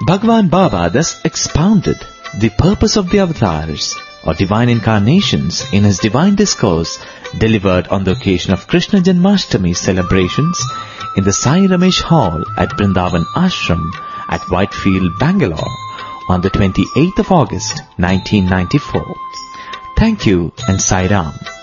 Bhagwan Baba thus expounded the purpose of the avatars or divine incarnations in his divine discourse delivered on the occasion of Krishna Janmashtami celebrations in the Sai Ramesh Hall at Vrindavan Ashram at Whitefield, Bangalore on the 28th of August 1994. Thank you and Sai Ram.